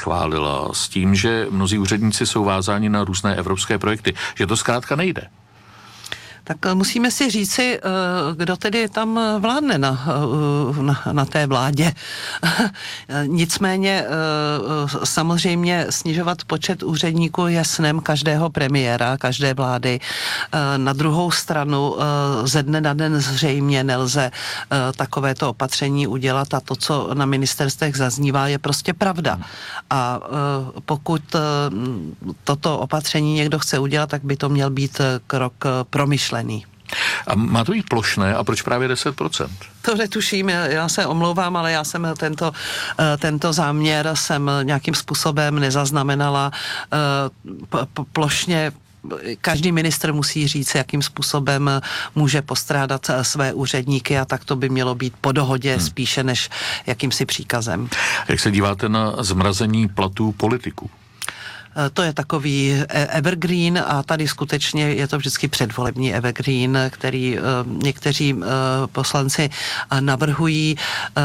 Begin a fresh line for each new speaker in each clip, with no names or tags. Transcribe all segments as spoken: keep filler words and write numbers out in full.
schválila s tím, že mnozí úředníci jsou vázáni na různé evropské projekty, že to zkrátka nejde.
Tak musíme si říci, kdo tedy tam vládne na, na, na té vládě. Nicméně samozřejmě snižovat počet úředníků je snem každého premiéra, každé vlády. Na druhou stranu ze dne na den zřejmě nelze takovéto opatření udělat a to, co na ministerstvech zaznívá, je prostě pravda. A pokud toto opatření někdo chce udělat, tak by to měl být krok promyšlený.
A má to být plošné a proč právě deset procent?
To netuším, já se omlouvám, ale já jsem tento, tento záměr jsem nějakým způsobem nezaznamenala plošně. Každý ministr musí říct, jakým způsobem může postrádat své úředníky a tak to by mělo být po dohodě hmm. spíše než jakýmsi příkazem.
Jak se díváte na zmrazení platů politiků?
To je takový evergreen a tady skutečně je to vždycky předvolební evergreen, který někteří poslanci navrhují.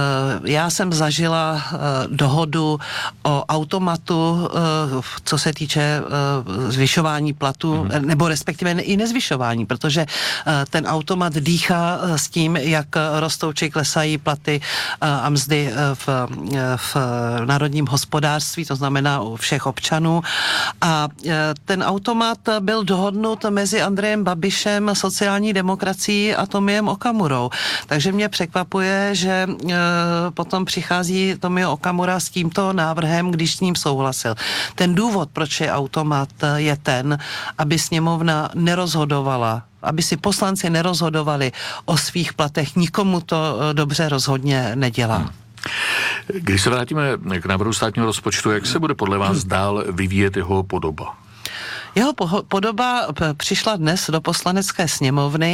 Já jsem zažila dohodu o automatu, co se týče zvyšování platu, mm. nebo respektive i nezvyšování, protože ten automat dýchá s tím, jak rostou či klesají platy a mzdy v, v národním hospodářství, to znamená u všech občanů. A ten automat byl dohodnut mezi Andrejem Babišem, sociální demokracií a Tomiem Okamurou. Takže mě překvapuje, že potom přichází Tomio Okamura s tímto návrhem, když s ním souhlasil. Ten důvod, proč je automat, je ten, aby sněmovna nerozhodovala, aby si poslanci nerozhodovali o svých platech. Nikomu to dobře rozhodně nedělá. Hmm.
Když se vrátíme k návrhu státního rozpočtu, jak se bude podle vás dál vyvíjet jeho podoba?
Jeho podoba přišla dnes do Poslanecké sněmovny,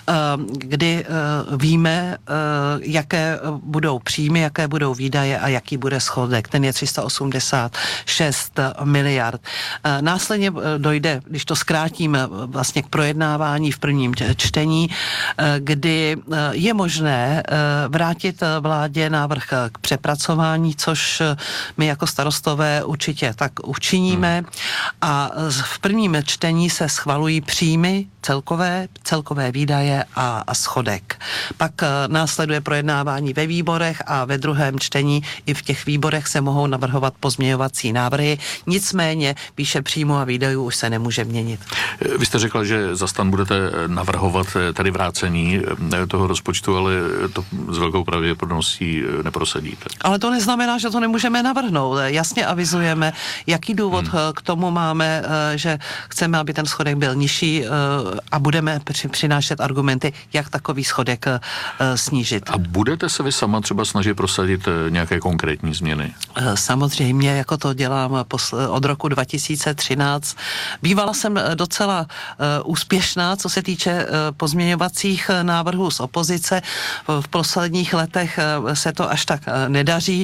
kdy víme, jaké budou příjmy, jaké budou výdaje a jaký bude schodek. Ten je tři sta osmdesát šest miliard. Následně dojde, když to zkrátím, vlastně k projednávání v prvním čtení, kdy je možné vrátit vládě návrh k přepracování, což my jako starostové určitě tak učiníme. A v prvním čtení se schvalují příjmy, celkové, celkové výdaje a, a schodek. Pak uh, následuje projednávání ve výborech a ve druhém čtení i v těch výborech se mohou navrhovat pozměňovací návrhy. Nicméně výše příjmu a výdajů už se nemůže měnit.
Vy jste řekla, že za stan budete navrhovat tady vrácení toho rozpočtu, ale to s velkou pravděpodobností neprosadíte.
Ale to neznamená, že to nemůžeme navrhnout. Jasně avizujeme, jaký důvod hmm. k tomu máme, že chceme, aby ten schodek byl nižší a budeme přinášet argumenty, jak takový schodek snížit.
A budete se vy sama třeba snažit prosadit nějaké konkrétní změny?
Samozřejmě, jako to dělám od roku dva tisíce třináct. Bývala jsem docela úspěšná, co se týče pozměňovacích návrhů z opozice. V posledních letech se to až tak nedaří.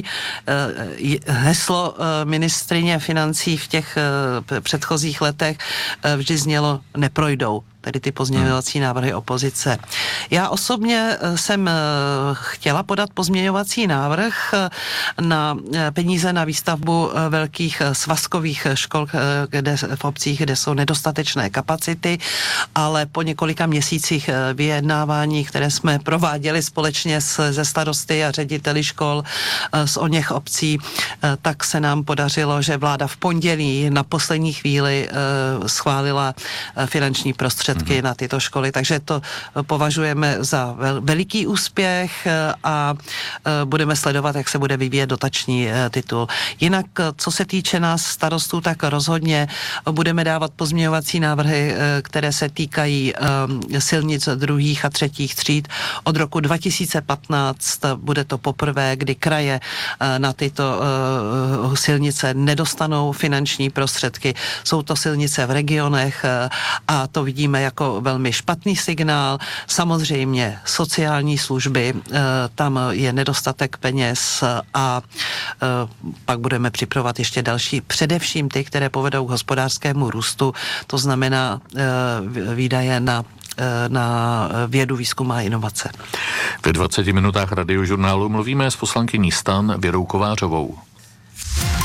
Heslo ministryně financí v těch předchozích letech vždy znělo neprojdou, tedy ty pozměňovací návrhy opozice. Já osobně jsem chtěla podat pozměňovací návrh na peníze na výstavbu velkých svazkových škol kde, v obcích, kde jsou nedostatečné kapacity, ale po několika měsících vyjednávání, které jsme prováděli společně se starosty a řediteli škol z oněch obcí, tak se nám podařilo, že vláda v pondělí na poslední chvíli schválila finanční prostředky na tyto školy, takže to považujeme za vel, veliký úspěch a budeme sledovat, jak se bude vyvíjet dotační titul. Jinak, co se týče nás starostů, tak rozhodně budeme dávat pozměňovací návrhy, které se týkají silnic druhých a třetích tříd. Od roku dva tisíce patnáct bude to poprvé, kdy kraje na tyto silnice nedostanou finanční prostředky. Jsou to silnice v regionech a to vidíme jako velmi špatný signál. Samozřejmě sociální služby, tam je nedostatek peněz a pak budeme připravovat ještě další, především ty, které povedou k hospodářskému růstu, to znamená výdaje na na vědu, výzkum a inovace.
Ve dvaceti minutách radiožurnálu mluvíme s poslankyní STAN Věrou Kovářovou.